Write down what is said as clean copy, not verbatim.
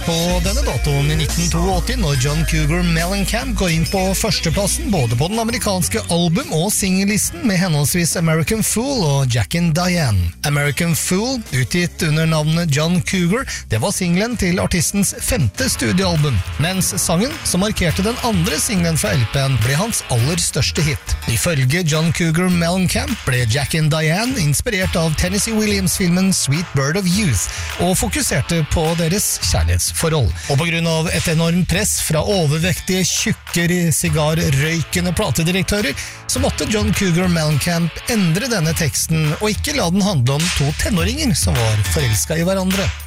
på denne datoen i 1982 når John Cougar Mellencamp går inn på førsteplassen både på den amerikanske album- og singellisten med henholdsvis American Fool og Jack and Diane. American Fool, utgitt under navnet John Cougar, det var singelen til artistens 5. studioalbum, mens sangen, som markerte den andre singelen fra LP-en, ble hans aller største hit. Ifølge John Cougar Mellencamp ble Jack and Diane inspirert av Tennessee Williams-filmen Sweet Bird of Youth, og fokuserte på deres kjærlighetsforhold. Og på grunn av et enormt press fra overvektige, tjukke, sigarrøykende platedirektører, så måtte John Cougar Mellencamp endre denne teksten og ikke la den handle om 2 tenåringer som var forelsket i hverandre.